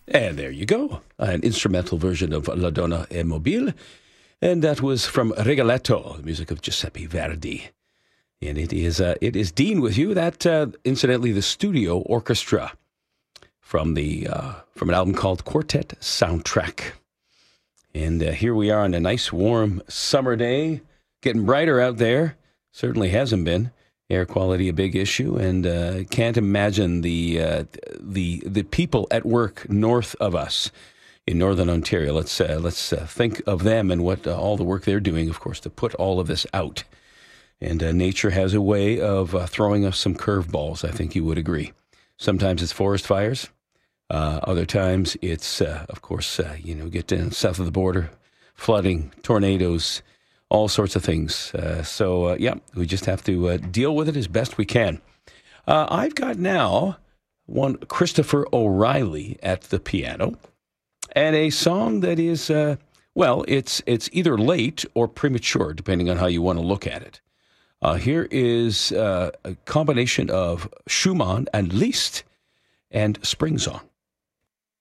And there you go, an instrumental version of La Donna è Mobile. And that was from Rigoletto, the music of Giuseppe Verdi. And it is Dean with you. That, incidentally, the studio orchestra from an album called Quartet Soundtrack. And here we are on a nice, warm summer day, getting brighter out there. Certainly hasn't been. Air quality a big issue, and can't imagine the people at work north of us in Northern Ontario. Let's think of them and what all the work they're doing, of course, to put all of this out. And nature has a way of throwing us some curveballs. I think you would agree. Sometimes it's forest fires. Other times it's, of course, get down south of the border, flooding, tornadoes, all sorts of things. So we just have to deal with it as best we can. I've got now one Christopher O'Reilly at the piano, and a song that is, it's either late or premature, depending on how you want to look at it. Here is a combination of Schumann and Liszt and Spring Song.